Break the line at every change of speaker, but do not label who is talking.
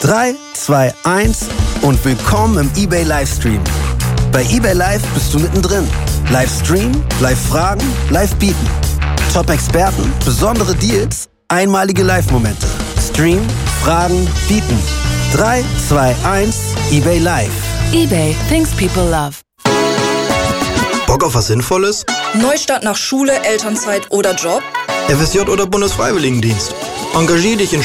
3, 2, 1 und willkommen im eBay Livestream. Bei eBay Live bist du mittendrin. Livestream, Live-Fragen, Live-Bieten. Top-Experten, besondere Deals, einmalige Live-Momente. Stream, Fragen, Bieten. 3, 2, 1, eBay Live.
eBay, things people love.
Bock auf was Sinnvolles?
Neustart nach Schule, Elternzeit oder Job?
FSJ oder Bundesfreiwilligendienst? Engagier dich in